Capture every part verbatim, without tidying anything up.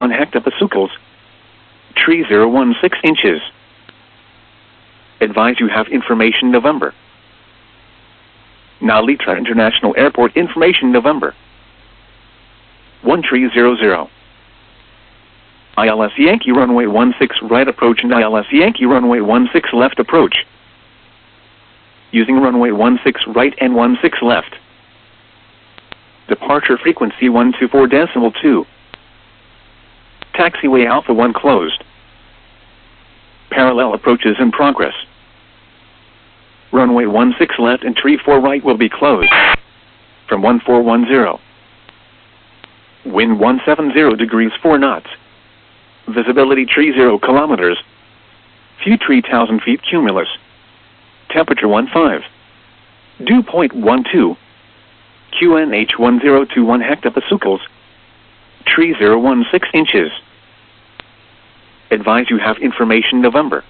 one hectopascals. Tree zero one six inches. Advise you have information November. Nalitra International Airport information November. one three zero zero. I L S Yankee runway one six right approach and I L S Yankee runway one six left approach. Using runway one six right and one six left. Departure frequency one two four decimal two. Taxiway Alpha one closed. Parallel approaches in progress. Runway one six left and tree four right will be closed. From one four one zero. Wind one seven zero degrees four knots. Visibility tree zero kilometers. Few three thousand feet cumulus. Temperature one five. Dew point one two. Q N H one zero two one hectopascals. Tree zero one six inches. Advise you have information November.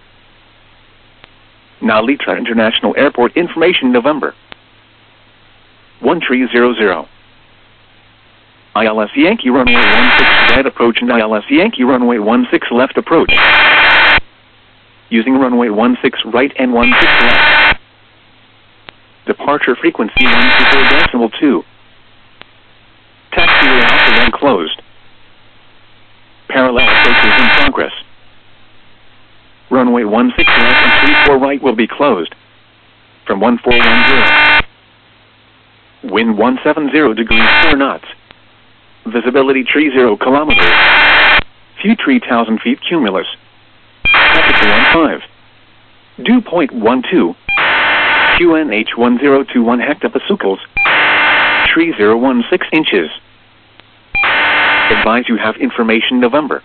Nalitra International Airport information November. one three zero zero. I L S Yankee runway one six right approach and I L S Yankee runway one six left approach. Using runway one six right and one six left. Departure frequency one two four decimal two. Taxiway Alpha one closed. Parallel approaches in progress. Runway one six left and three four right will be closed. From one four one zero. Wind one seven zero degrees four knots. Visibility tree zero kilometers. Few three thousand feet cumulus. Temperature one five. Dew point one two. Q N H one zero two one hectopascals. Tree zero one six inches. Advise you have information November.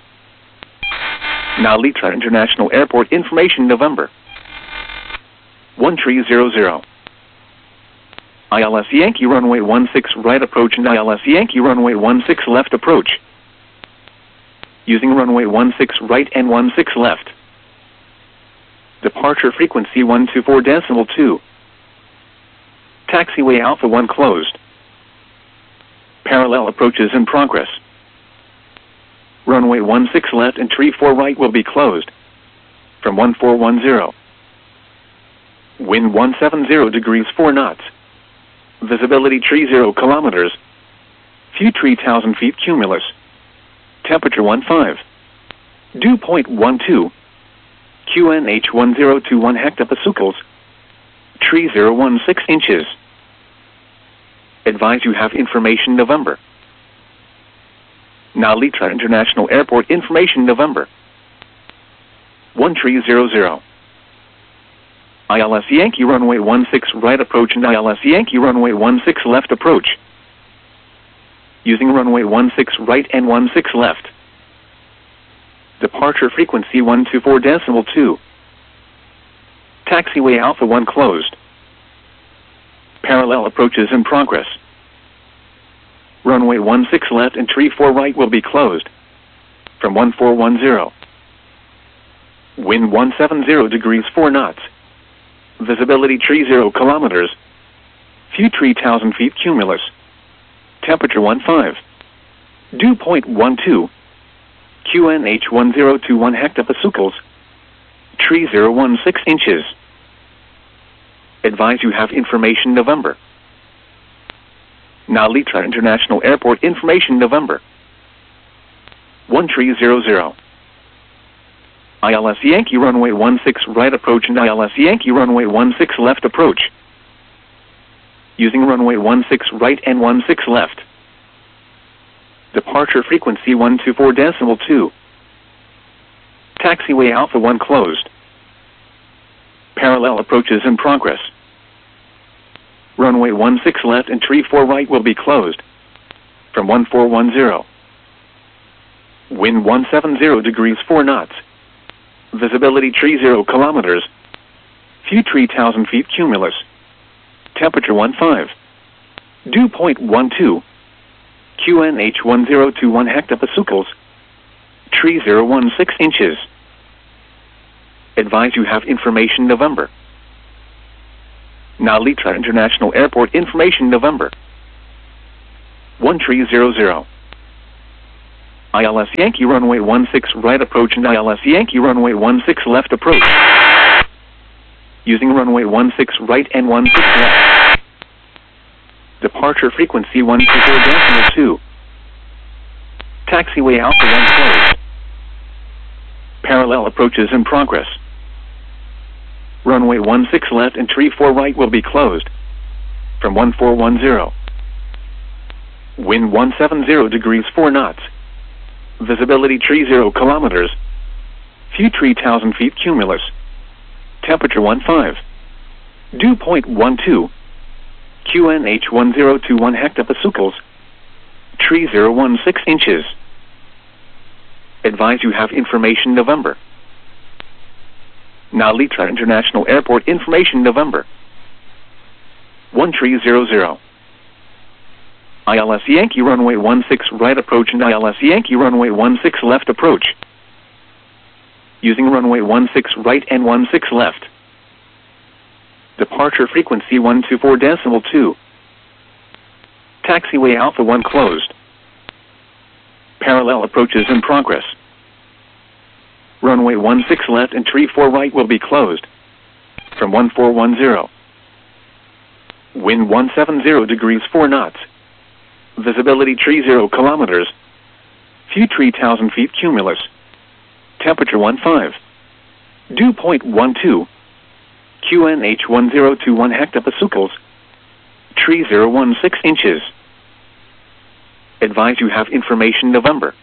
Nalitra International Airport information November. one three zero zero. I L S Yankee runway one six right approach and I L S Yankee runway one six left approach. Using runway one six right and one six left. Departure frequency one two four decimal two. Taxiway Alpha one closed. Parallel approaches in progress. Runway one six left and tree four right will be closed. From one four one zero. Wind one seven zero degrees four knots. Visibility tree zero kilometers. Few three thousand feet cumulus. Temperature one five. Dew point one two. Q N H one zero two one hectopascals. Tree zero one six inches. Advise you have information November. Nalitra International Airport information November. one three zero zero. I L S Yankee runway one six right approach and I L S Yankee runway one six left approach. Using runway one six right and one six left. Departure frequency one two four decimal two. Taxiway Alpha one closed. Parallel approaches in progress. Runway one six left and tree four right will be closed. From one four one zero. Wind one seven zero degrees four knots. Visibility tree zero kilometers. Few three thousand feet cumulus. Temperature one five. Dew point one two. Q N H one zero two one hectopascals. Tree zero one six inches. Advise you have information November. Nalitra International Airport information November. one three zero zero. I L S Yankee runway one six right approach and I L S Yankee runway one six left approach. Using runway one six right and one six left. Departure frequency one two four decimal two. Taxiway Alpha one closed. Parallel approaches in progress. Runway one six left and tree four right will be closed. From one four one zero. Wind one seven zero degrees four knots. Visibility tree zero kilometers. Few three thousand feet cumulus. Temperature one five. Dew point one two. Q N H one zero two one hectopascals. Tree zero one six inches. Advise you have information November. Nalitra International Airport information November. one three zero zero. I L S Yankee runway one six right approach and I L S Yankee runway one six left approach. Using runway one six right and one six left. Departure frequency one two four decimal two. Taxiway Alpha one closed. Parallel approaches in progress. Runway one six left and tree four right will be closed. From one four one zero. Wind one seven zero degrees four knots. Visibility tree zero kilometers. Few three thousand feet cumulus. Temperature one five. Dew point one two. Q N H one zero two one hectopascals. Tree zero one six inches. Advise you have information November. Nalitra International Airport information November. one three zero zero. I L S Yankee runway one six right approach and I L S Yankee runway one six left approach. Using runway one six right and one six left. Departure frequency one two four decimal two. Taxiway Alpha one closed. Parallel approaches in progress. Runway one six left and tree four right will be closed. From one four one zero. Wind one seven zero degrees four knots. Visibility tree zero kilometers. Few three thousand feet cumulus. Temperature one five. Dew point one two. Q N H one zero two one hectopascals. Tree zero one six inches. Advise you have information November.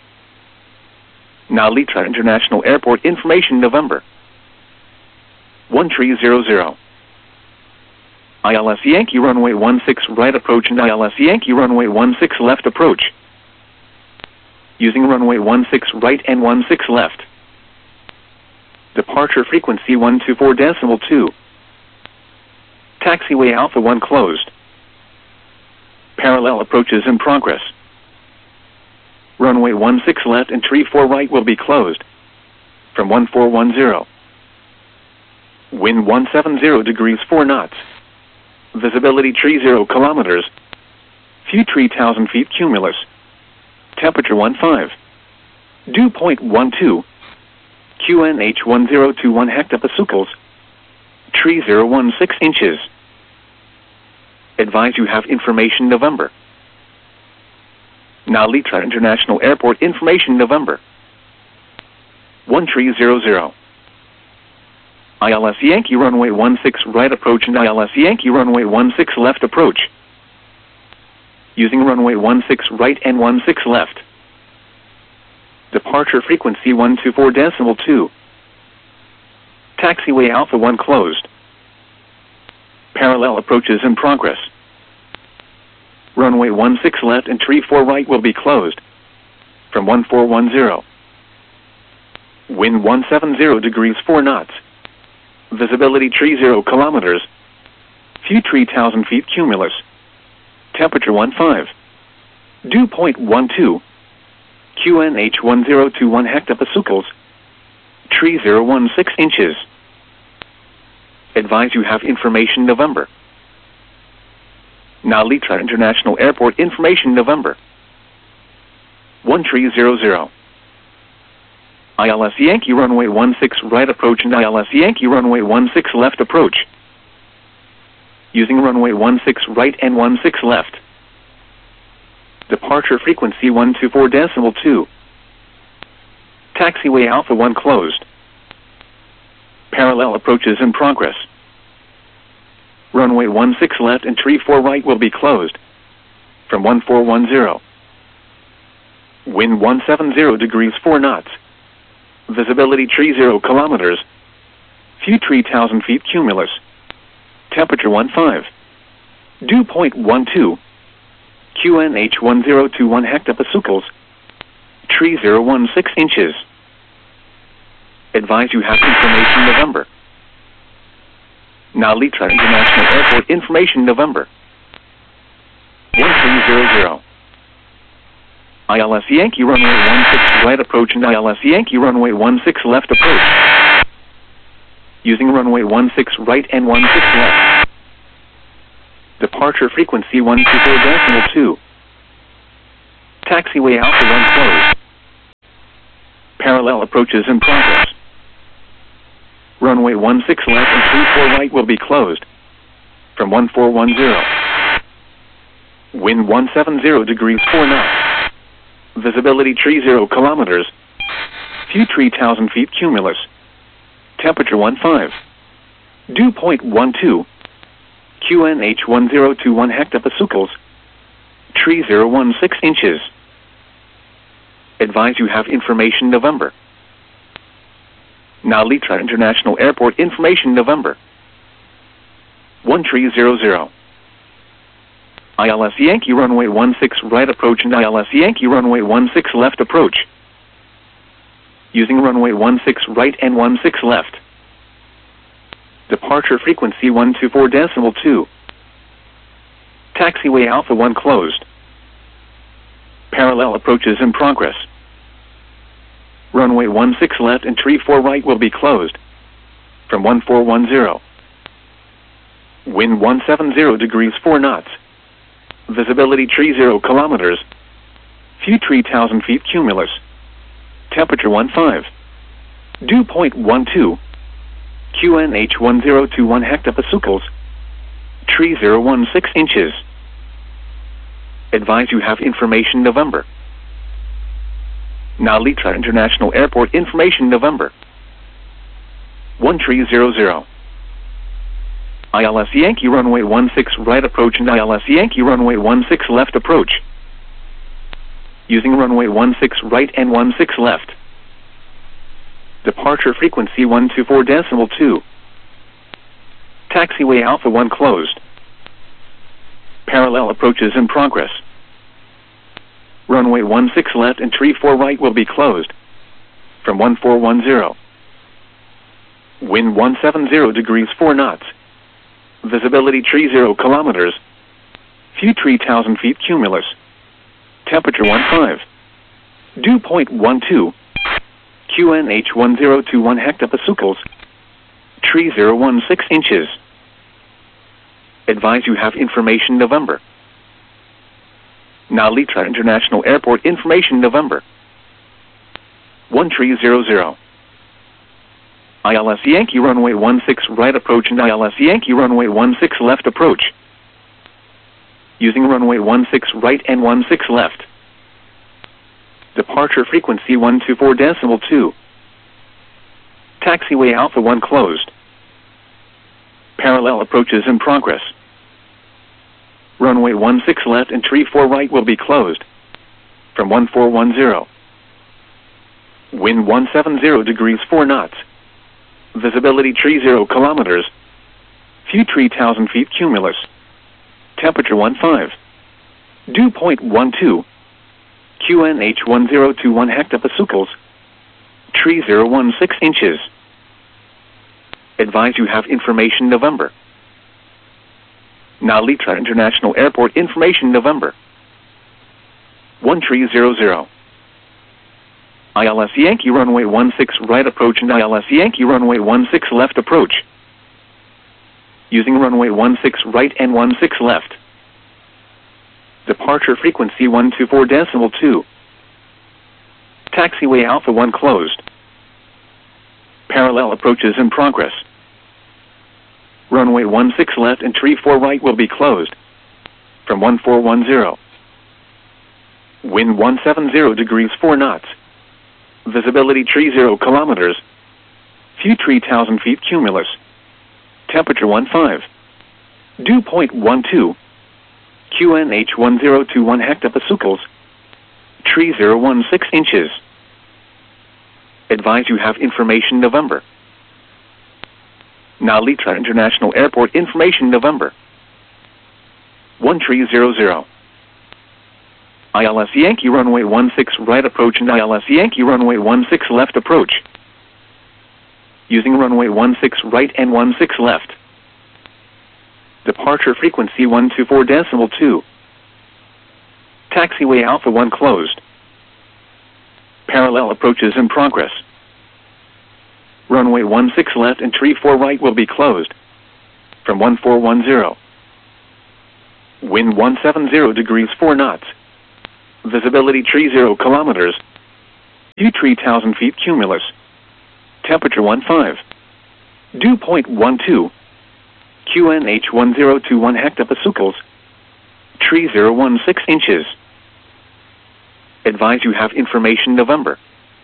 Nalitra International Airport information November. one three zero zero. I L S Yankee runway one six right approach and I L S Yankee runway one six left approach. Using runway one six right and one six left. Departure frequency one two four decimal two. Taxiway Alpha one closed. Parallel approaches in progress. Runway one six left and tree four right will be closed. From one four one zero. Wind one seven zero degrees four knots. Visibility tree zero kilometers. Few three thousand feet cumulus. Temperature one five. Dew point one two. Q N H one zero two one hectopascals. Tree zero one six inches. Advise you have information November. Nalitra International Airport information November. one three zero zero. I L S Yankee runway one six right approach and I L S Yankee runway one six left approach. Using runway one six right and one six left. Departure frequency one two four decimal two. Taxiway Alpha one closed. Parallel approaches in progress. Runway one six left and tree four right will be closed. From one four one zero. Wind one seven zero degrees four knots. Visibility tree zero kilometers. Few three thousand feet cumulus. Temperature one five. Dew point one two. Q N H one zero two one hectopascals. Tree zero one six inches. Advise you have information November. Nalitra International Airport information November. one three zero zero. I L S Yankee runway one six right approach and I L S Yankee runway one six left approach. Using runway one six right and one six left. Departure frequency one two four decimal two. Taxiway Alpha one closed. Parallel approaches in progress. Runway one six left and tree four right will be closed. From one four one zero. Wind one seven zero degrees four knots. Visibility tree zero kilometers. Few three thousand feet cumulus. Temperature one five. Dew point one two. Q N H one zero two one hectopascals. Tree zero one six inches. Advise you have information November. Nalitra International Airport information November. one three zero zero. I L S Yankee runway one six right approach and I L S Yankee runway one six left approach. Using runway one six right and one six left. Departure frequency one two four decimal two. Taxiway Alpha one closed. Parallel approaches in progress. Runway one six left and three four right will be closed. From one four one zero. Wind one seven zero degrees four knots. Visibility three zero kilometers. View three thousand feet cumulus. Temperature one five. Dew point one two. Q N H one zero two one hectopascals. three zero one six inches. Advise you have information November. Nalitra International Airport information November. one three zero zero. I L S Yankee runway one six right approach and I L S Yankee runway one six left approach. Using runway one six right and one six left. Departure frequency one two four decimal two. Taxiway Alpha one closed. Parallel approaches in progress. Runway one six left and three four right will be closed. From one four one zero. Wind one seven zero degrees four knots. Visibility three zero kilometers. View three thousand feet cumulus. Temperature one five. Dew point one two. Q N H one zero two one hectopascals. three zero one six inches. Advise you have information November. Nalitra International Airport information November. one three zero zero. I L S Yankee runway one six right approach and I L S Yankee runway one six left approach. Using runway one six right and one six left. Departure frequency one two four decimal two. Taxiway Alpha one closed. Parallel approaches in progress. Runway one six left and three four right will be closed. From one four one zero. Wind one seven zero degrees four knots. Visibility three zero kilometers. View three thousand feet cumulus. Temperature one five. Dew point one two. Q N H one zero two one hectopascals. three zero one six inches. Advise you have information November. Nalitra International Airport information November. one three zero zero. I L S Yankee runway one six right approach and I L S Yankee runway one six left approach. Using runway one six right and one six left. Departure frequency one two four decimal two. Taxiway Alpha one closed. Parallel approaches in progress. Runway one six left and three four right will be closed. From one four one zero. Wind one seven zero degrees four knots. Visibility three zero kilometers. View three thousand feet cumulus. Temperature one five. Dew point one two. Q N H one zero two one hectopascals. three zero one six inches. Advise you have information November. Nalitra International Airport information November. one three zero zero. I L S Yankee runway one six right approach and I L S Yankee runway one six left approach. Using runway one six right and one six left. Departure frequency one two four decimal two. Taxiway Alpha one closed. Parallel approaches in progress. Runway one six left and three four right will be closed. From one four one zero. Wind one seven zero degrees four knots. Visibility three zero kilometers. View three thousand feet cumulus. Temperature one five. Dew point one two. Q N H one zero two one hectopascals. three zero one six inches. Advise you have information November. Nalitra International Airport information November. one three zero zero. I L S Yankee runway one six right approach and I L S Yankee runway one six left approach. Using runway one six right and one six left. Departure frequency one two four decimal two. Taxiway Alpha one closed. Parallel approaches in progress. Runway one six left and three four right will be closed. From one four one zero. Wind one seven zero degrees four knots. Visibility three zero kilometers. View three thousand feet cumulus. Temperature fifteen. Dew point twelve. Q N H one zero two one hectopascals. Tree zero one six inches. Advise you have information November.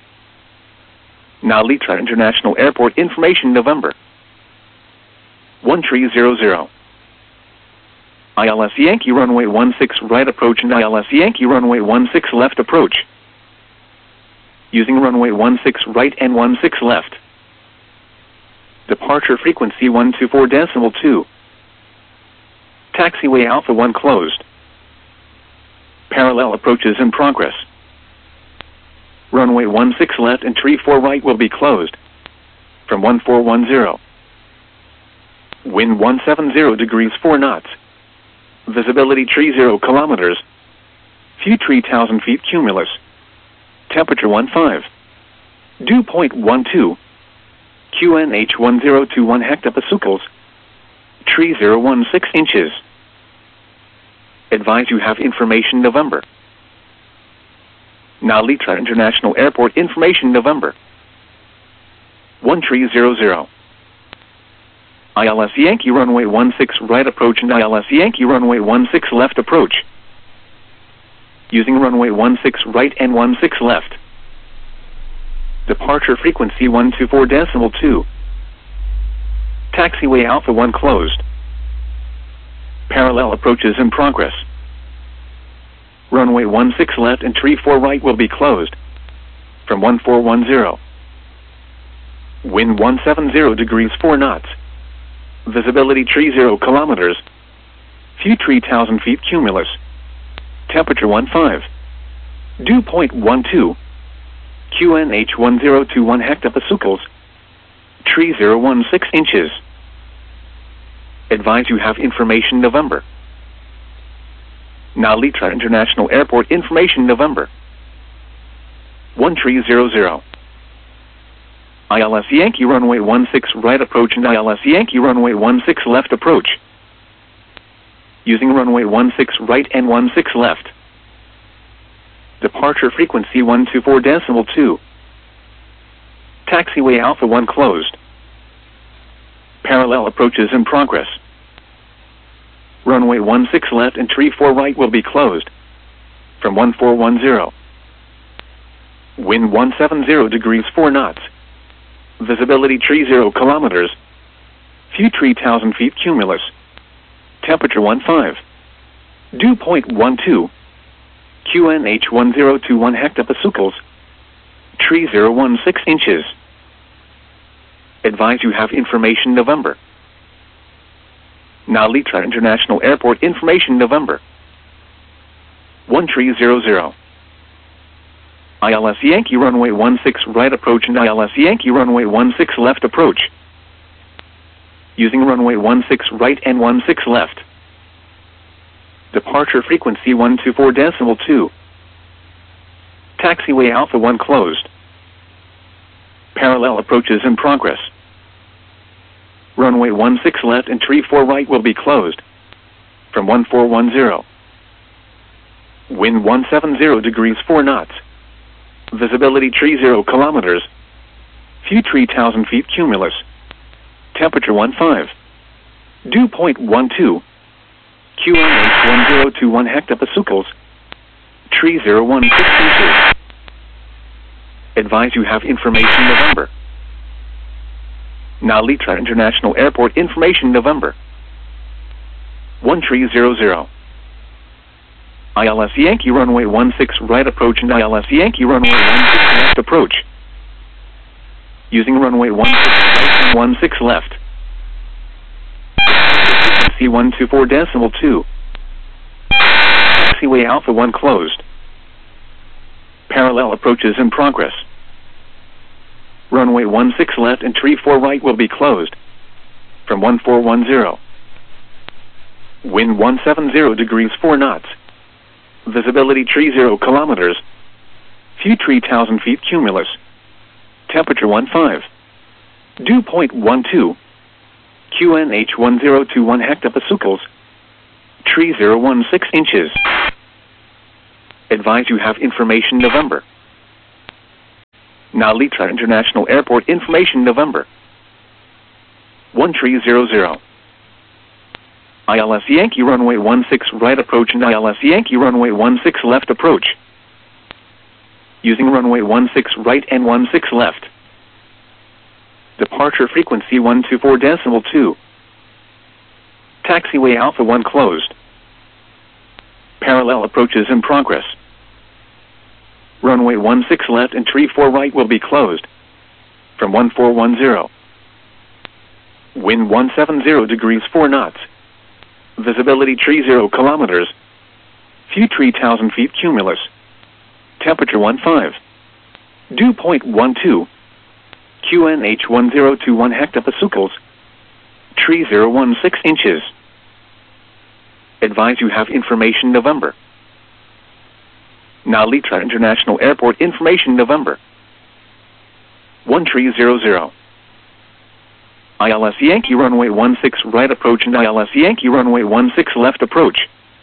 Now Litra International Airport information November. one three zero zero. I L S Yankee runway one six right approach and I L S Yankee runway one six left approach. Using runway one six right and one six left. Departure frequency one two four decimal two. Taxiway Alpha one closed. Parallel approaches in progress. Runway one six left and tree four right will be closed. From one four one zero. Wind one seven zero degrees four knots. Visibility tree zero kilometers. View three thousand feet cumulus. Temperature fifteen. Dew point twelve. Q N H one zero two one hectopascals. Tree zero one six inches. Advise you have information November. Now Litra International Airport information November. one three zero zero. I L S Yankee runway one six right approach and I L S Yankee runway one six left approach. Using runway one six right and one six left. Departure frequency one two four decimal two. Taxiway Alpha one closed. Parallel approaches in progress. Runway one six left and tree four right will be closed. From one four one zero. Wind one seven zero degrees four knots. Visibility tree zero kilometers. View three thousand feet cumulus. Temperature fifteen. Dew point twelve. Q N H one zero two one hectopascals. Tree zero one six inches. Advise you have information November. Now Litra International Airport information November. one three zero zero. I L S Yankee runway one six right approach and I L S Yankee runway one six left approach. Using runway one six right and one six left. Departure frequency one two four decimal two. Taxiway Alpha one closed. Parallel approaches in progress. Runway one six left and tree four right will be closed. From one four one zero. Wind one seven zero degrees four knots. Visibility tree zero kilometers. View three thousand feet cumulus. Temperature fifteen. Dew point twelve. Q N H one zero two one hectopascals. Tree zero one six inches. Advise you have information November. Now Litra International Airport information November. one three zero zero. I L S Yankee runway one six right approach and I L S Yankee runway one six left approach. Using runway one six right and one six left. Departure frequency one two four decimal two. Taxiway Alpha one closed. Parallel approaches in progress. Runway one six left and tree four right will be closed. From one four one zero. Wind one seven zero degrees four knots. Visibility tree zero kilometers. View three thousand feet cumulus. Temperature fifteen. Dew point twelve. Q N H one zero two one hectopascals. Tree zero one six inches. Advise you have information November. Now Litra International Airport information November. one three zero zero. I L S Yankee runway one six right approach and I L S Yankee runway one six left approach. Using runway one six right and one six left. Frequency one two four decimal two. Taxiway Alpha one closed. Parallel approaches in progress. Runway one six left and tree four right will be closed. From one four one zero. Wind one seven zero degrees four knots. Visibility tree zero kilometers. View three thousand feet cumulus. Temperature fifteen. Dew point twelve. Q N H one zero two one hectopascals. Tree zero one six inches. Advise you have information November. Nalita International Airport information November. one three zero zero. I L S Yankee runway one six right approach and I L S Yankee runway one six left approach. Using runway one six right and one six left. Departure frequency one two four decimal two. Taxiway Alpha one closed. Parallel approaches in progress. Runway one six left and tree four right will be closed. From one four one zero. Wind one seven zero degrees four knots. Visibility three zero kilometers. Few three thousand feet cumulus. Temperature one five. Dew point one two. Q N H one zero two one hectopascals. Tree zero one six inches. Advise you have information November. Nalita International Airport information November. one three zero zero. I L S Yankee runway one six right approach and I L S Yankee runway one six left approach.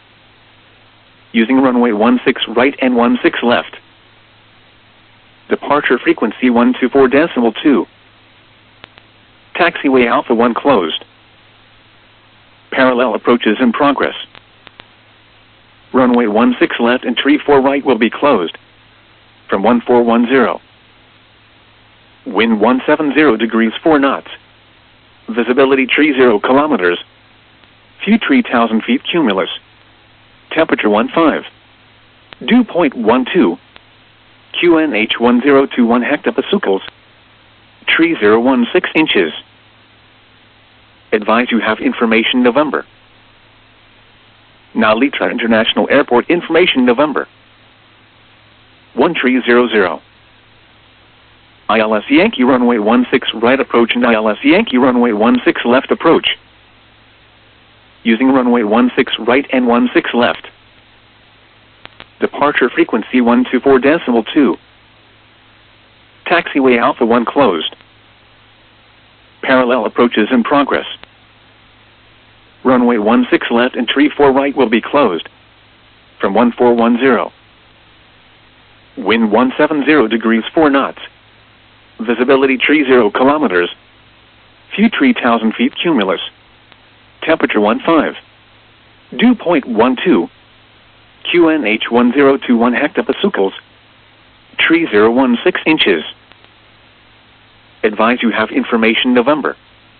Using runway one six right and one six left. Departure frequency one two four decimal two. Taxiway Alpha one closed. Parallel approaches in progress. Runway one six left and tree four right will be closed. From one four one zero. Wind one seven zero degrees four knots. Visibility three zero kilometers. Few three thousand feet cumulus. Temperature one five. Dew point one two. Q N H one zero two one hectopascals. Tree zero one six inches. Advise you have information November. Nalita International Airport information November. one three zero zero. I L S Yankee runway one six right approach and I L S Yankee runway one six left approach. Using runway one six right and one six left. Departure frequency one two four decimal two. Taxiway Alpha one closed. Parallel approaches in progress. Runway one six left and tree four right will be closed. From one four one zero. Wind one seven zero degrees four knots. Visibility three zero kilometers. Few three thousand feet cumulus. Temperature one five. Dew point one two. Q N H one zero two one hectopascals. Tree zero one six inches. Advise you have information November.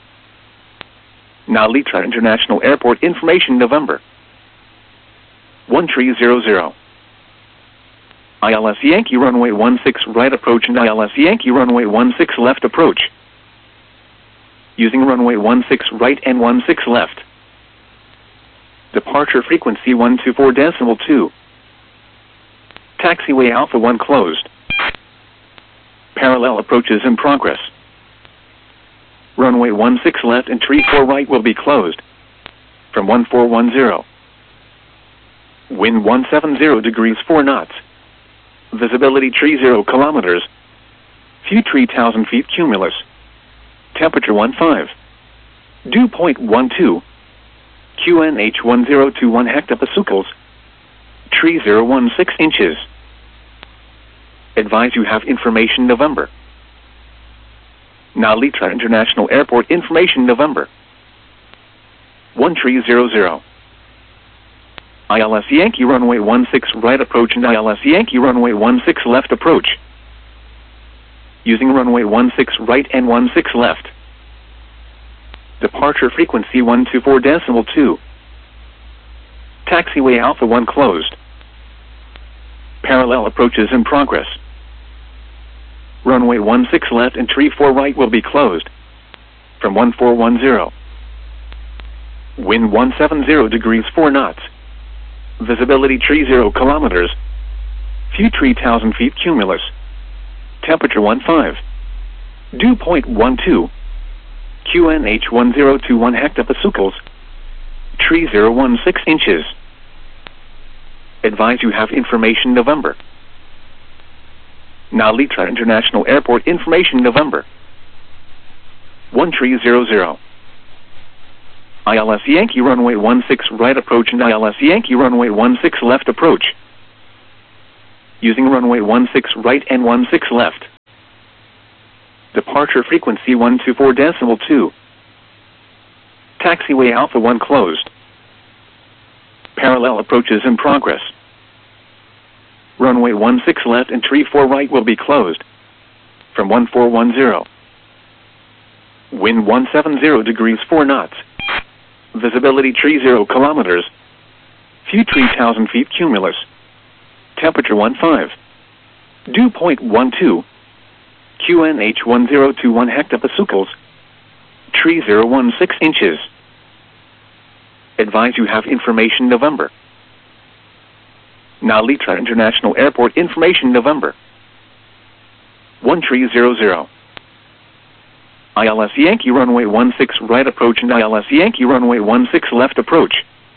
Nalita International Airport information November. one three zero zero. I L S Yankee runway one six right approach and I L S Yankee runway one six left approach. Using runway one six right and one six left. Departure frequency one two four decimal two. Taxiway Alpha one closed. Parallel approaches in progress. Runway one six left and tree four right will be closed. From one four one zero. Wind one seven zero degrees four knots. Visibility three zero kilometers. Few three thousand feet cumulus. Temperature one five. Dew point one two. Q N H one zero two one hectopascals. Tree zero one six inches. Advise you have information November. Nalita International Airport information November. one three zero zero. I L S Yankee runway one six right approach and I L S Yankee runway one six left approach. Using runway one six right and one six left. Departure frequency one two four decimal two. Taxiway Alpha one closed. Parallel approaches in progress. Runway one six left and tree four right will be closed. From one four one zero. Wind one seven zero degrees four knots. Visibility three zero kilometers. Few three thousand feet cumulus. Temperature one five. Dew point one two. Q N H one zero two one hectopascals. Tree zero one six inches. Advise you have information November. Nalita International Airport information November. one three zero zero. I L S Yankee runway one six right approach and I L S Yankee runway one six left approach. Using runway one six right and one six left. Departure frequency one two four decimal two. Taxiway Alpha one closed. Parallel approaches in progress. Runway one six left and tree four right will be closed. From one four one zero. Wind one seven zero degrees four knots. Visibility tree zero kilometers. View three thousand feet cumulus. Temperature one five. Dew point one two. Q N H one zero two one hectopascals. Tree zero one six inches. Advise you have information November. Nalitra International Airport information November. one three zero zero. I L S Yankee runway one six right approach and I L S Yankee runway one six left approach.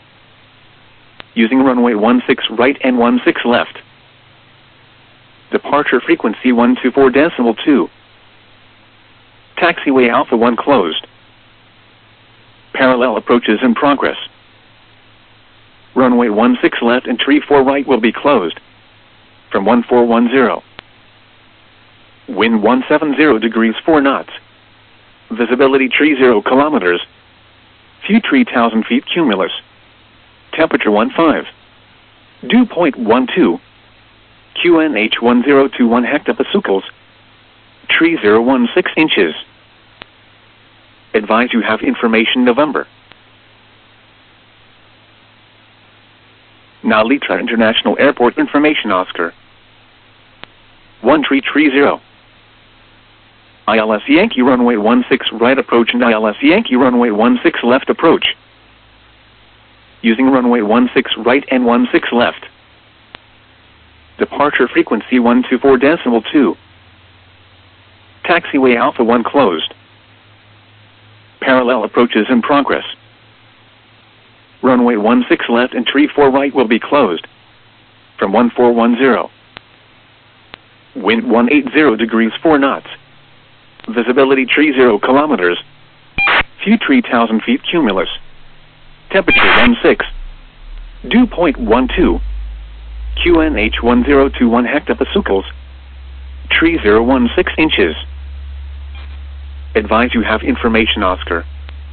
Using runway one six right and one six left. Departure frequency one two four decimal two. Taxiway Alpha one closed. Parallel approaches in progress. Runway one six left and tree four right will be closed. From one four one zero. Wind one seven zero degrees four knots. Visibility tree zero kilometers. View three thousand feet cumulus. Temperature one five. Dew point one two. Q N H one zero two one hectopascals. Tree zero one six inches. Advise you have information November. Nalitra International Airport information Oscar. one three three zero. I L S Yankee runway one six right approach and I L S Yankee runway one six left approach. Using runway one six right and one six left. Departure frequency one two four decimal two. Taxiway Alpha one closed. Parallel approaches in progress. Runway one six left and tree four right will be closed. From one four one zero. Wind one eight zero degrees four knots. Visibility tree zero kilometers. View three thousand feet cumulus. Temperature one six. Dew point one two. Q N H one zero two one hectopascals. Tree zero one six inches. Advise you have information Oscar.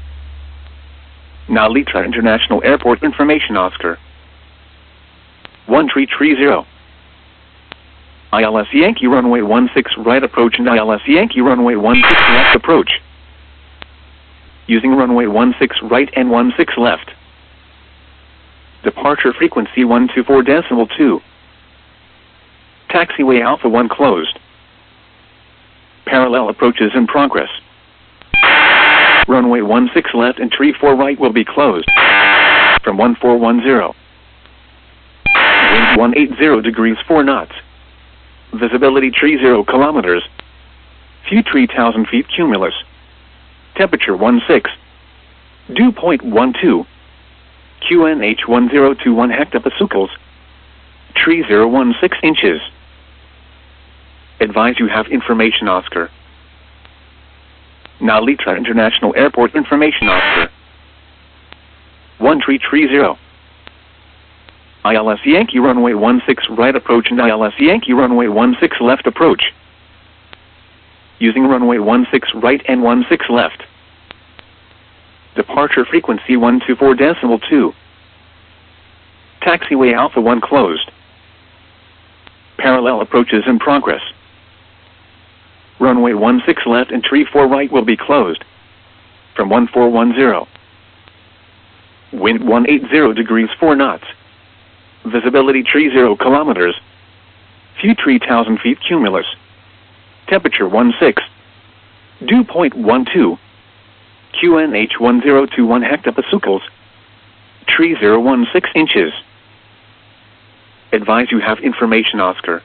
Nalitra International Airport information Oscar. one three three zero. I L S Yankee runway one six right approach and I L S Yankee runway one six left approach. Using runway one six right and one six left. Departure frequency one two four decimal two. Taxiway Alpha one closed. Parallel approaches in progress. Runway one six left and tree four right will be closed. From one four one zero. Wind one eight zero degrees four knots. Visibility tree zero kilometers. View three thousand feet cumulus. Temperature one six. Dew point one two. Q N H one zero two one hectopascals. Tree zero one six inches. Advise you have information Oscar. Nalitra International Airport information Oscar. one three three zero. I L S Yankee runway one six right approach and I L S Yankee runway one six left approach. Using runway one six right and one six left. Departure frequency one two four decimal two. Taxiway Alpha one closed. Parallel approaches in progress. Runway one six left and tree four right will be closed. From one four one zero. Wind one eight zero degrees four knots. Visibility tree zero kilometers. View three thousand feet cumulus. Temperature one six. Dew point one two. Q N H one zero two one hectopascals. Tree zero one six inches. Advise you have information Oscar.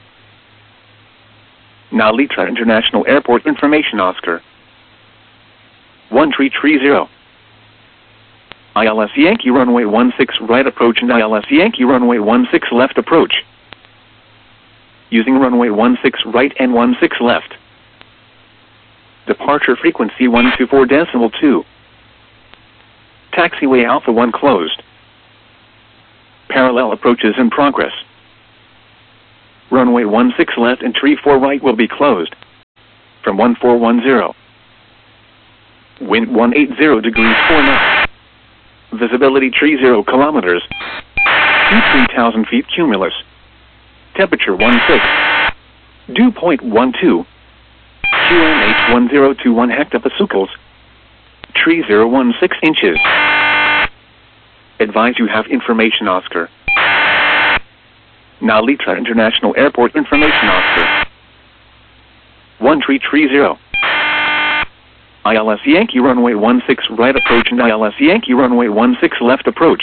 Nalitra International Airport information Oscar. one three three zero. I L S Yankee runway one six right approach and I L S Yankee runway one six left approach. Using runway one six right and one six left. Departure frequency one two four decimal two. Taxiway Alpha one closed. Parallel approaches in progress. Runway one six left and tree four right will be closed. from one four one zero. Wind one eighty degrees four knots. Visibility tree zero kilometers. Speed three thousand feet cumulus. Temperature one six. Dew point one two. Q N H one zero two one hectopascals. Tree zero one six inches. Advise you have information, Oscar. Now Litra International Airport information, Oscar. One tree tree zero. I L S Yankee runway one six right approach and I L S Yankee runway one six left approach.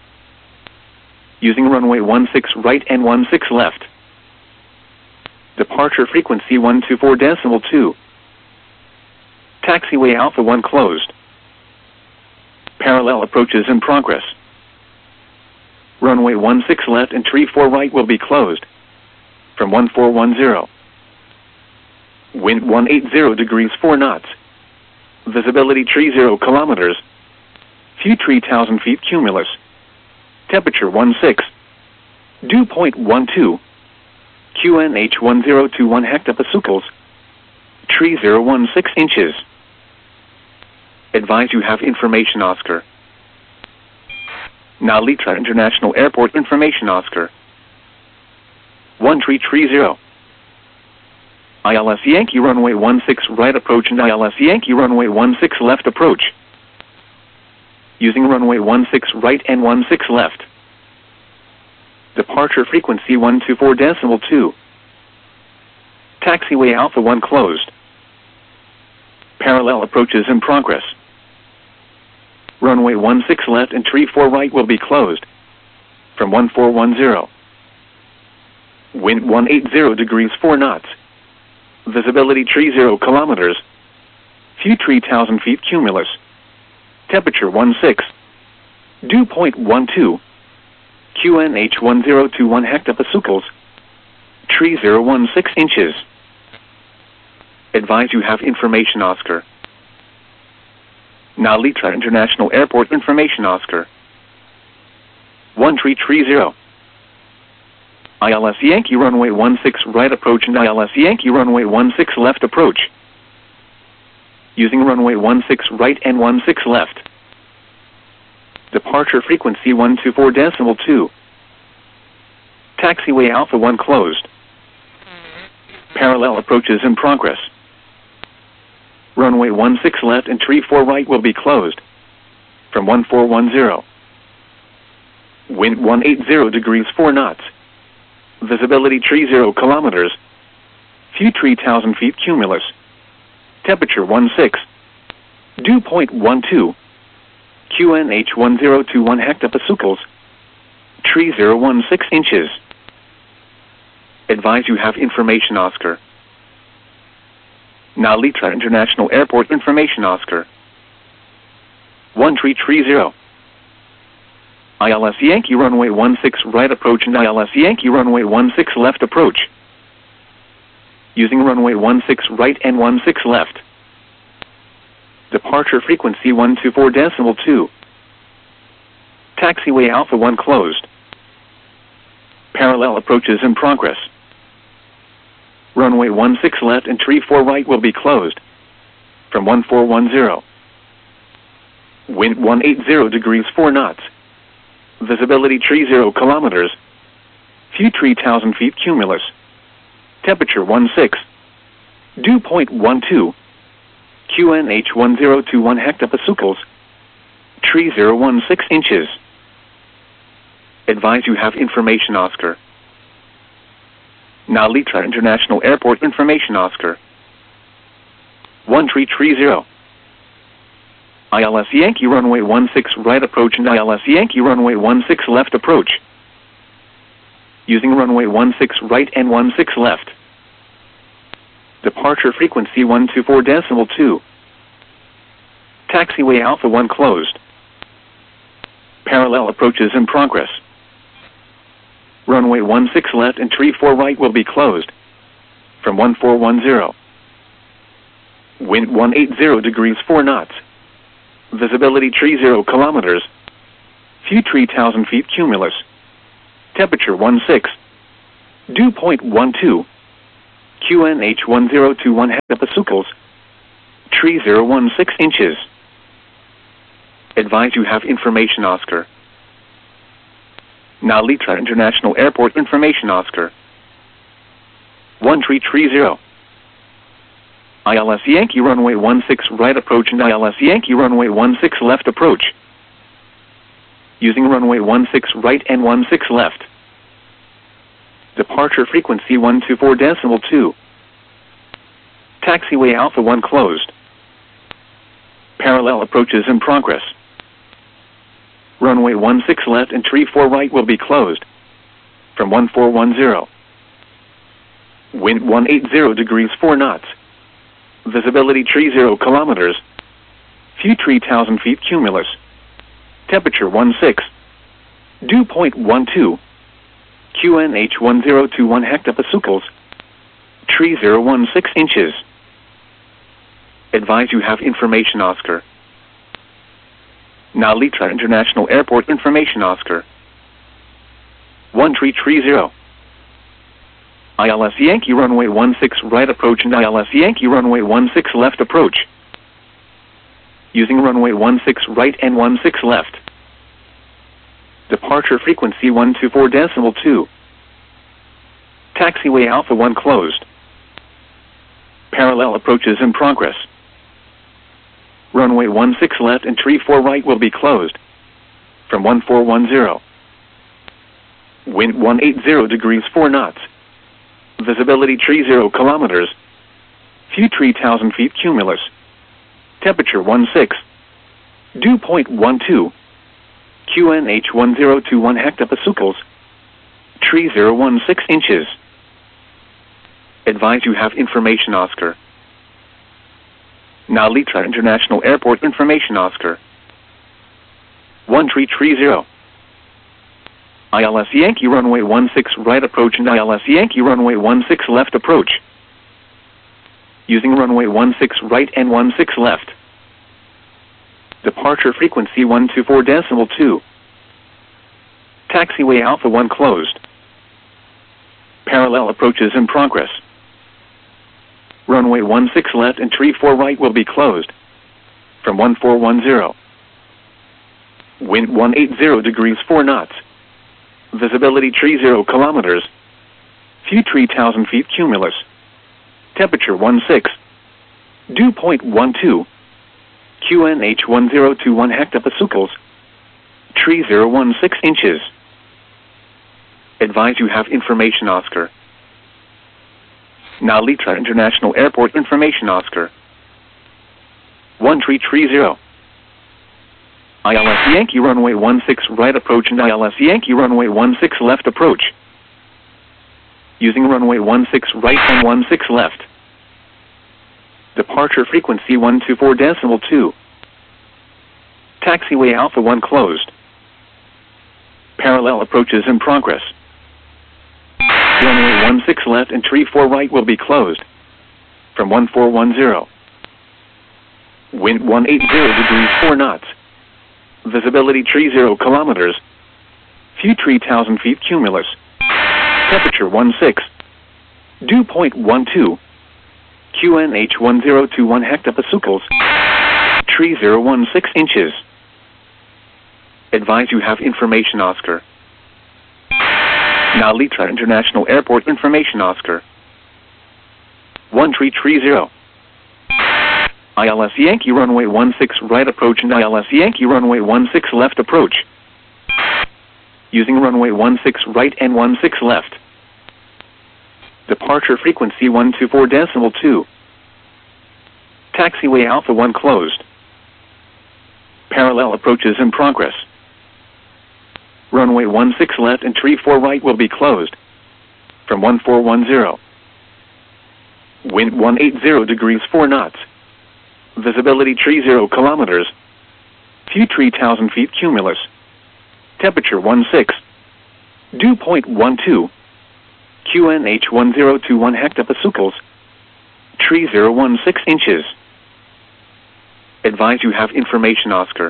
Using runway one six right and one six left. Departure frequency one two four decimal two. Taxiway Alpha one closed. Parallel approaches in progress. Runway one six left and tree four right will be closed. From one four one zero. Wind one eighty degrees four knots. Visibility tree zero kilometers. Few tree thousand feet cumulus. Temperature one six. Dew point one two. Q N H one zero two one hectopascals. Tree zero one six inches. Advise you have information, Oscar. Now Litra International Airport information, Oscar. One tree tree zero. I L S Yankee runway one six right approach and I L S Yankee runway one six left approach. Using runway one six right and one six left. Departure frequency one two four decimal two. Taxiway Alpha one closed. Parallel approaches in progress. Runway one six left and tree four right will be closed. From one four one zero. Wind one eighty degrees four knots. Visibility tree zero kilometers. Few tree thousand feet cumulus. Temperature one six. Dew point one two. Q N H one zero two one hectopascals. Tree zero one six inches. Advise you have information, Oscar. Now Litra International Airport information, Oscar. One tree tree zero. I L S Yankee runway one six right approach and I L S Yankee runway one six left approach. Using runway one six right and one six left. Departure frequency one two four decimal two. Taxiway Alpha one closed. Parallel approaches in progress. Runway one six left and tree four right will be closed. From one four one zero. Wind one eighty degrees four knots. Visibility tree zero kilometers. Few tree thousand feet cumulus. Temperature one six. Dew point one two. Q N H one zero two one hectopascals. Tree zero one six inches. Advise you have information, Oscar. Now Litra International Airport information, Oscar. One tree tree zero. I L S Yankee runway one six right approach and I L S Yankee runway one six left approach. Using runway one six right and one six left. Departure frequency one two four decimal two. Taxiway Alpha one closed. Parallel approaches in progress. Runway one six left and tree four right will be closed. From one four one zero. Wind one eighty degrees four knots. Visibility tree zero kilometers. Few tree thousand feet cumulus. Temperature one six. Dew point one two. Q N H one zero two one hectopascals. Tree zero one six inches. Advise you have information, Oscar. Now Litra International Airport information, Oscar. One tree tree zero. I L S Yankee runway one six right approach and I L S Yankee runway one six left approach. Using runway one six right and one six left. Departure frequency one two four decimal two. Taxiway Alpha one closed. Parallel approaches in progress. Runway one six left and tree four right will be closed. From one four one zero. Wind one eighty degrees four knots. Visibility tree zero kilometers. Few tree thousand feet cumulus. Temperature one six. Dew point one two. Q N H one zero two one hectopascals, tree zero one six inches. Advise you have information Oscar. Nalitra International Airport information Oscar. one tree tree zero. I L S Yankee runway one six right approach and I L S Yankee runway one six left approach. Using runway one six right and one six left. Departure frequency one two four decimal two. Taxiway Alpha one closed. Parallel approaches in progress. Runway one six left and tree four right will be closed. From one four one zero. Wind one eighty degrees four knots. Visibility tree zero kilometers. Few tree thousand feet cumulus. Temperature one six. Dew point one two. Q N H one zero two one hectopascals. Tree zero one six inches. Advise you have information Oscar. Nalitra International Airport information Oscar. one tree tree zero. I L S Yankee runway one six right approach and I L S Yankee runway one six left approach. Using runway one six right and one six left. Departure frequency one two four decimal two. Taxiway Alpha one closed. Parallel approaches in progress. Runway one six left and tree four right will be closed. From one four one zero. Wind one eighty degrees four knots. Visibility tree zero kilometers. Few tree thousand feet cumulus. Temperature one six. Dew point one two. Q N H one zero two one hectopascals. Tree zero one six inches. Advise you have information Oscar. Nalitra International Airport information Oscar. one tree tree zero. I L S Yankee runway one six right approach and I L S Yankee runway one six left approach. Using runway one six right and one six left. Departure frequency one two four decimal two. Taxiway Alpha one closed. Parallel approaches in progress. Runway one six left and tree four right will be closed. From one four one zero. Wind one eighty degrees four knots. Visibility tree zero kilometers. Few tree thousand feet cumulus. Temperature one six. Dew point one two. Q N H one zero two one hectopascals. Tree zero one six inches. Advise you have information Oscar. Nalitra International Airport information Oscar. one tree tree zero. I L S Yankee runway one six right approach and I L S Yankee runway one six left approach. Using runway one six right and one six left. Departure frequency one two four decimal two. Taxiway Alpha one closed. Parallel approaches in progress. Runway one six left and tree four right will be closed. From one four one zero. Wind one eighty degrees four knots. Visibility tree zero kilometers. Few tree thousand feet cumulus. Temperature one six. Dew point one two. Q N H one zero two one hectopascals. Tree zero one six inches. Advise you have information Oscar. Nalitra International Airport information Oscar. one tree tree zero. I L S Yankee runway one six right approach and I L S Yankee runway one six left approach. Using runway one six right and one six left. Departure frequency one two four decimal two. Taxiway Alpha one closed. Parallel approaches in progress. Runway one six left and tree four right will be closed. From one four one zero. Wind one eighty degrees four knots. Visibility tree zero kilometers. Few tree thousand feet cumulus. Temperature one six. Dew point one two. Q N H one zero two one hectopascals. Tree zero one six inches. Advise you have information Oscar.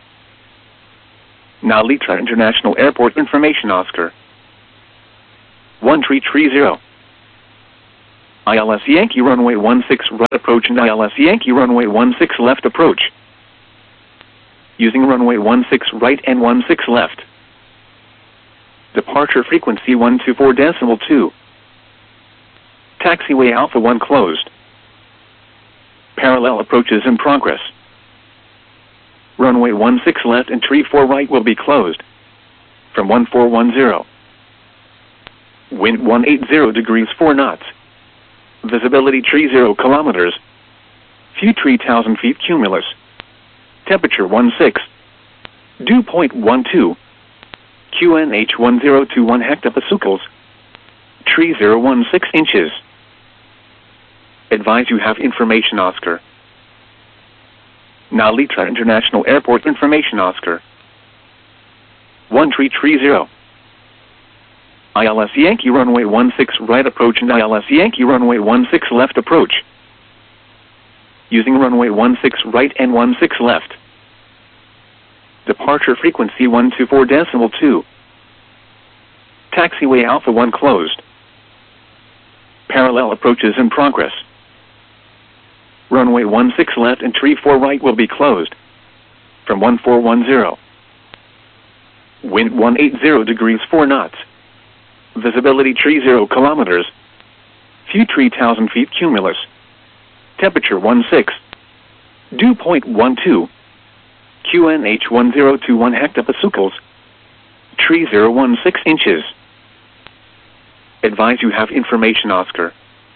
Nalitra International Airport information Oscar. one tree tree zero. I L S Yankee runway one six right approach and I L S Yankee runway one six left approach. Using runway one six right and one six left. Departure frequency one two four decimal two. Taxiway Alpha one closed. Parallel approaches in progress. Runway one six left and tree four right will be closed. From one four one zero. Wind one eighty degrees four knots. Visibility tree zero kilometers. Few three thousand feet cumulus. Temperature one six. Dew point one two. Q N H one zero two one hectopascals. Tree zero one six inches. Advise you have information Oscar. Nalitra International Airport information Oscar. one three three zero. I L S Yankee runway one six right approach and I L S Yankee runway one six left approach. Using runway one six right and one six left. Departure frequency one two four decimal two. Taxiway Alpha one closed. Parallel approaches in progress. Runway one six left and tree four right will be closed. From one four one zero. Wind one eighty degrees four knots. Visibility tree zero kilometers. Few three thousand feet cumulus. Temperature one six. Dew point one two. Q N H one zero two one hectopascals. Tree zero one six inches. Advise you have information Oscar.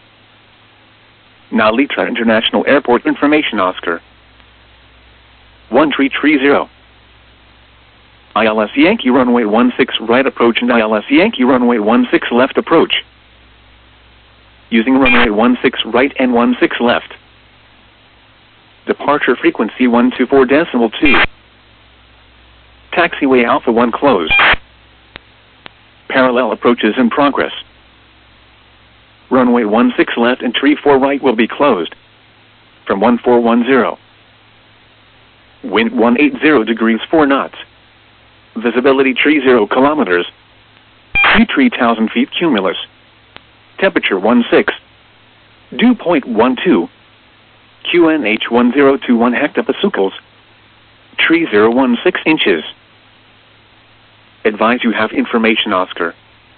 Nalitra International Airport information Oscar. one three three zero. I L S Yankee runway one six right approach and I L S Yankee runway one six left approach. Using runway one six right and one six left. Departure frequency one two four decimal two. Taxiway Alpha one closed. Parallel approaches in progress. Runway one six left and tree four right will be closed. From one four one zero. Wind one eighty degrees four knots. Visibility tree zero kilometers. Few three thousand feet cumulus. Temperature one six. Dew point one two. Q N H one zero two one hectopascals. Tree zero one six inches. Advise you have information Oscar.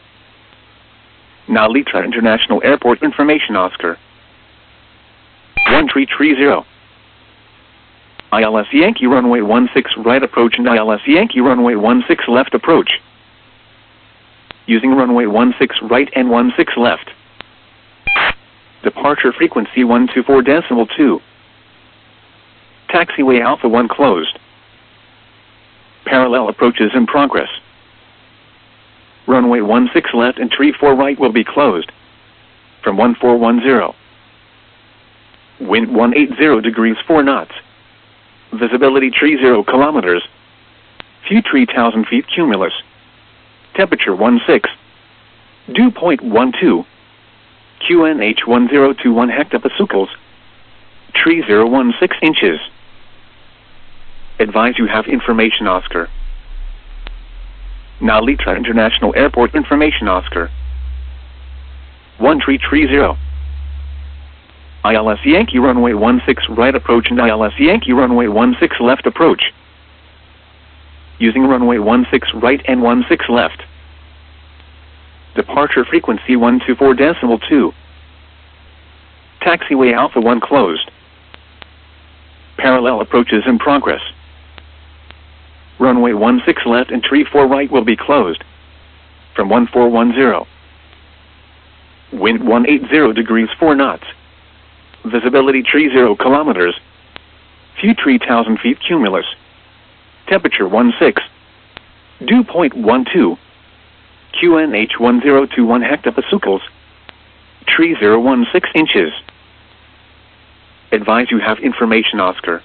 Nalitra International Airport information Oscar. one three three zero. I L S Yankee runway one six right approach and I L S Yankee runway one six left approach. Using runway one six right and one six left. Departure frequency one two four point two. Taxiway Alpha one closed. Parallel approaches in progress. Runway one six left and tree four right will be closed. From one four one zero. Wind one eighty degrees four knots. Visibility tree zero kilometers. Few three thousand feet cumulus. Temperature one six. Dew point one two. Q N H one zero two one hectopascals. Tree zero one six inches. Advise you have information Oscar. Nalitra International Airport information Oscar. one three three zero. I L S Yankee runway one six right approach and I L S Yankee runway one six left approach. Using runway one six right and one six left. Departure frequency one two four point two. Taxiway Alpha one closed. Parallel approaches in progress. Runway one six left and tree four right will be closed. From one four one zero. Wind one eighty degrees four knots. Visibility tree zero kilometers. Few three thousand feet cumulus. Temperature one six. Dew point one two. Q N H one zero two one hectopascals. Tree zero one six inches. Advise you have information Oscar. Nalitra International Airport information Oscar. one three three zero. I L S Yankee runway one six right approach and I L S Yankee runway one six left approach. Using runway one six right and one six left. Departure frequency one two four decimal two. Taxiway Alpha one closed. Parallel approaches in progress. Parallel approaches in progress. Runway one six left and tree four right will be closed. From one four one zero. Wind one eighty degrees four knots. Visibility tree zero kilometers. Few three thousand feet cumulus. Temperature one six. Dew point one two. Q N H one zero two one hectopascals. Tree zero one six inches. Advise you have information Oscar.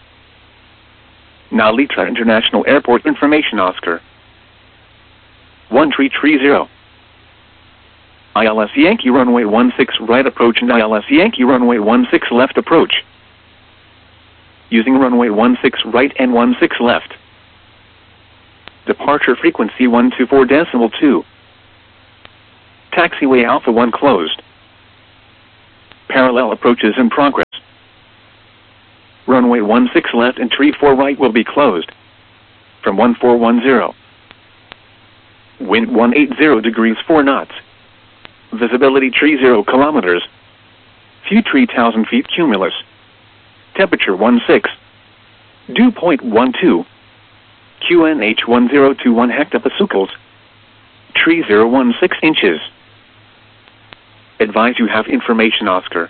Nalitra International Airport information Oscar. one three three zero. I L S Yankee runway one six right approach and I L S Yankee runway one six left approach. Using runway one six right and one six left. Departure frequency one two four decimal two. Taxiway Alpha one closed. Parallel approaches in progress. Runway one six left and tree four right will be closed. From one four one zero. Wind one eighty degrees four knots. Visibility tree zero kilometers. Few tree thousand feet cumulus. Temperature one six. Dew point one two. Q N H one zero two one hectopascals. Tree zero one six inches. Advise you have information Oscar.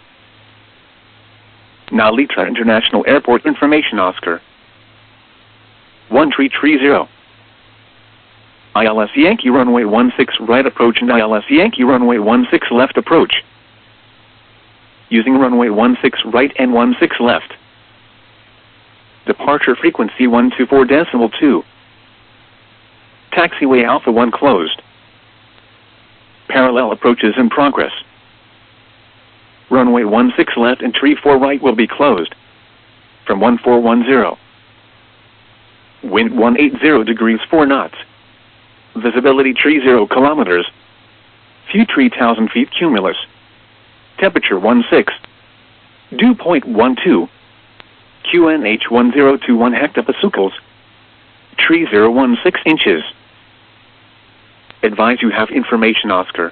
Now Litra International Airport information Oscar. One tree tree zero. I L S Yankee runway one six right approach and I L S Yankee runway one six left approach. Using runway one six right and one six left. Departure frequency one two four decimal two. Taxiway Alpha one closed. Parallel approaches in progress. Runway one six left and tree four right will be closed. From one four one zero. Wind one eighty degrees four knots. Visibility tree zero kilometers. Few tree thousand feet cumulus. Temperature one six. Dew point one two. Q N H one zero two one hectopascals. Tree zero one six inches. Advise you have information Oscar.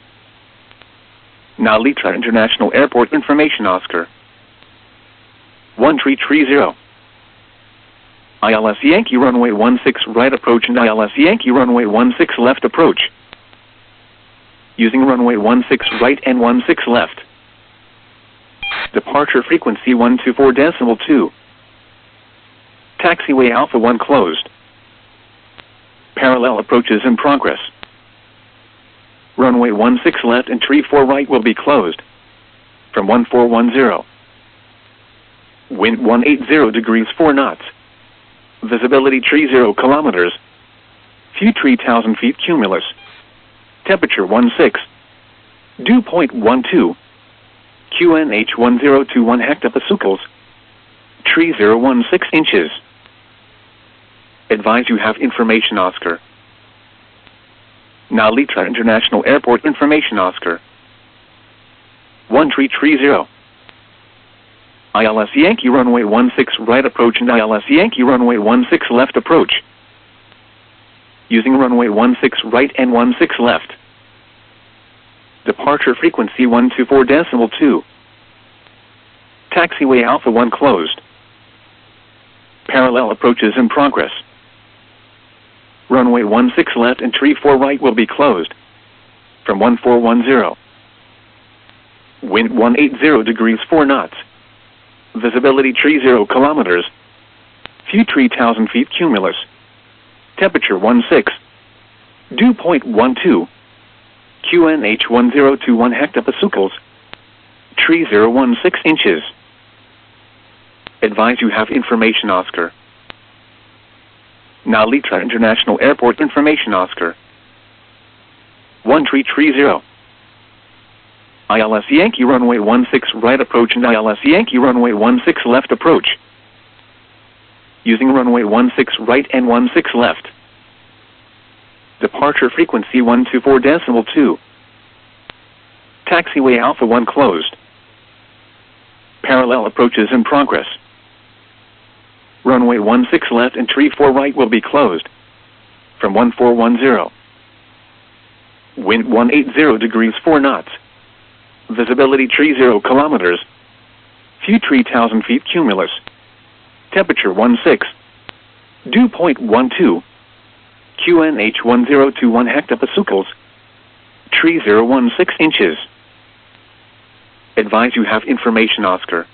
Now Litra International Airport information Oscar. One tree tree zero. I L S Yankee runway one six right approach and I L S Yankee runway one six left approach. Using runway one six right and one six left. Departure frequency one two four decimal two. Taxiway Alpha one closed. Parallel approaches in progress. Runway one six left and tree four right will be closed. From one four one zero. Wind one eighty degrees four knots. Visibility tree zero kilometers. Few tree thousand feet cumulus. Temperature one six. Dew point one two. Q N H one zero two one hectopascals. Tree zero one six inches. Advise you have information Oscar. Now Litra International Airport information Oscar. One tree tree zero. I L S Yankee runway one six right approach and I L S Yankee runway one six left approach. Using runway one six right and one six left. Departure frequency one two four decimal two. Taxiway Alpha one closed. Parallel approaches in progress. Runway one six left and tree four right will be closed. From one four one zero. Wind one eighty degrees four knots. Visibility tree zero kilometers. Few tree thousand feet cumulus. Temperature one six. Dew point one two. Q N H one zero two one hectopascals. Tree zero one six inches. Advise you have information Oscar. Now Litra International Airport information Oscar. One tree tree zero. I L S Yankee runway one six right approach and I L S Yankee runway one six left approach. Using runway one six right and one six left. Departure frequency one two four decimal two. Taxiway Alpha one closed. Parallel approaches in progress. Runway one six left and tree four right will be closed. From one four one zero. Wind one eighty degrees four knots. Visibility tree zero kilometers. Few tree thousand feet cumulus. Temperature one six. Dew point one two. Q N H one zero two one hectopascals. Tree zero one six inches. Advise you have information Oscar.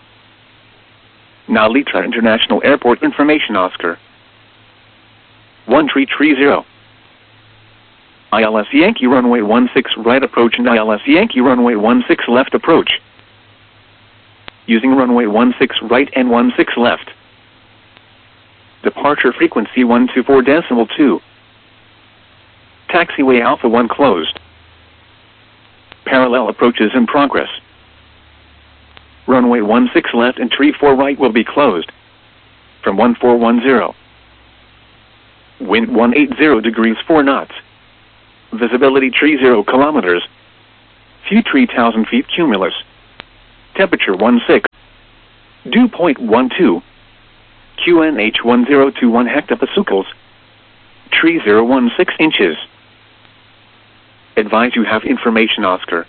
Now Litra International Airport information Oscar. One tree tree zero. I L S Yankee runway one six right approach and I L S Yankee runway one six left approach. Using runway one six right and one six left. Departure frequency one two four decimal two. Taxiway Alpha one closed. Parallel approaches in progress. Runway one six left and tree four right will be closed. From one four one zero. Wind one eighty degrees four knots. Visibility tree zero kilometers. Few tree thousand feet cumulus. Temperature one six. Dew point one two. Q N H one zero two one hectopascals. Tree zero one six inches. Advise you have information, Oscar.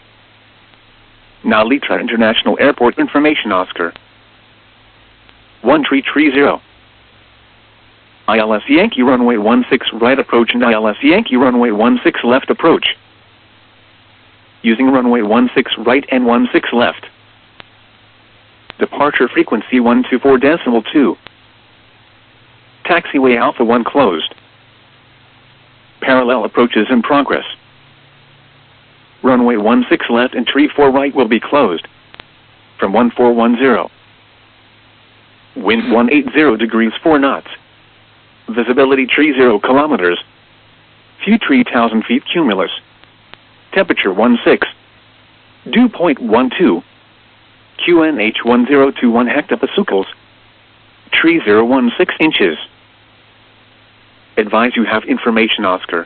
Now Litra International Airport information, Oscar. one tree tree zero. I L S Yankee runway one six right approach and I L S Yankee runway one six left approach. Using runway one six right and one six left. Departure frequency one two four decimal two. Taxiway Alpha one closed. Parallel approaches in progress. Runway one six left and tree four right will be closed. From one four one zero. Wind one eighty degrees four knots. Visibility tree zero kilometers. Few tree thousand feet cumulus. Temperature one six. Dew point one two. Q N H one zero two one hectopascals. Tree zero one six inches. Advise you have information, Oscar.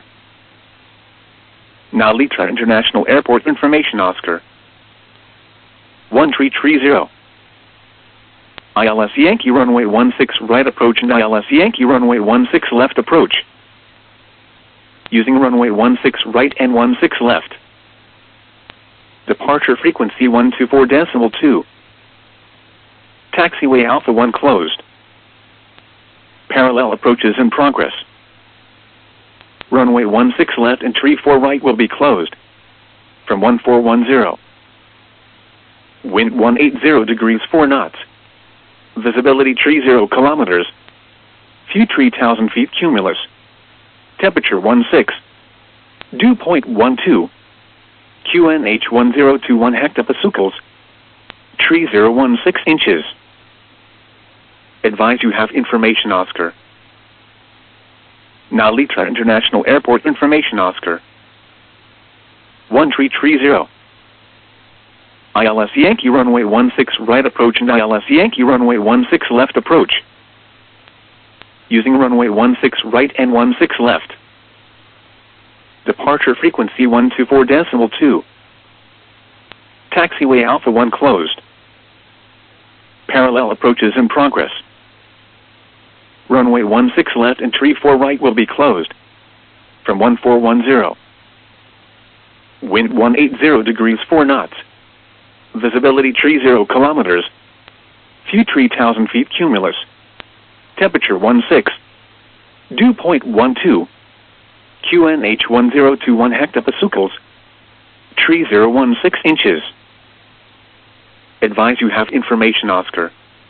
Now Litra International Airport information, Oscar. one tree tree zero. I L S Yankee runway one six right approach and I L S Yankee runway one six left approach. Using runway one six right and one six left. Departure frequency one two four decimal two. Taxiway Alpha one closed. Parallel approaches in progress. Runway one six left and tree four right will be closed. From one four one zero. Wind one eighty degrees four knots. Visibility tree zero kilometers. Few tree thousand feet cumulus. Temperature one six. Dew point one two. Q N H one zero two one hectopascals. Tree zero one six inches. Advise you have information, Oscar. Now Litra International Airport information, Oscar. one tree tree zero. I L S Yankee runway one six right approach and I L S Yankee runway one six left approach. Using runway one six right and one six left. Departure frequency one two four decimal two. Taxiway Alpha one closed. Parallel approaches in progress. Runway one six left and tree four right will be closed. From one four one zero. Wind one eighty degrees four knots. Visibility tree zero kilometers. Few tree thousand feet cumulus. Temperature one six. Dew point one two. Q N H one zero two one hectopascals. Tree zero one six inches. Advise you have information, Oscar.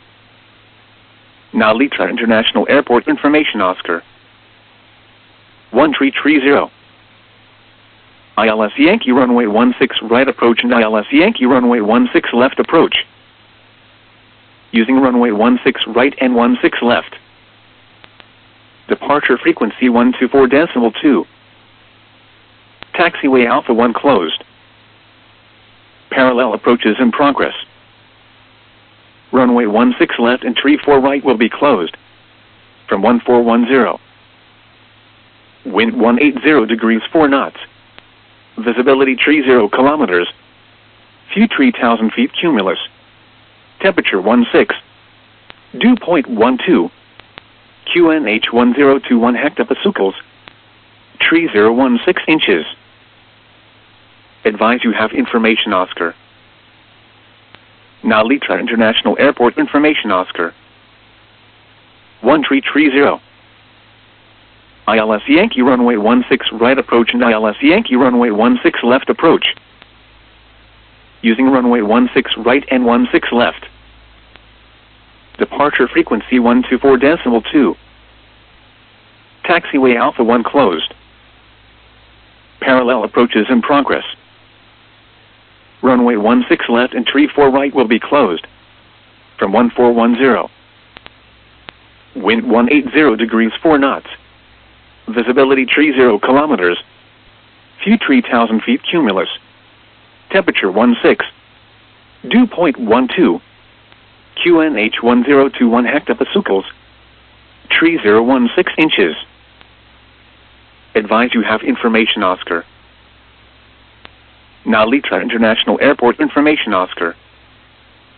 Now Litra International Airport information, Oscar. one tree tree zero. I L S Yankee runway one six right approach and I L S Yankee runway one six left approach. Using runway one six right and one six left. Departure frequency one two four decimal two. Taxiway Alpha one closed. Parallel approaches in progress. Runway one six left and tree four right will be closed. From one four one zero. Wind one eighty degrees four knots. Visibility tree zero kilometers. Few tree thousand feet cumulus. Temperature one six. Dew point one two. Q N H one zero two one hectopascals. Tree zero one six inches. Advise you have information, Oscar. Now Litra International Airport information, Oscar. one tree tree zero. I L S Yankee runway one six right approach and I L S Yankee runway one six left approach. Using runway one six right and one six left. Departure frequency one two four decimal two. Taxiway Alpha one closed. Parallel approaches in progress. Runway one six left and tree four right will be closed. From one four one zero. Wind one eighty degrees four knots. Visibility tree zero kilometers. Few tree thousand feet cumulus. Temperature one six. Dew point one two. Q N H one zero two one hectopascals. Tree zero one six inches. Advise you have information, Oscar. Now Litra International Airport information, Oscar.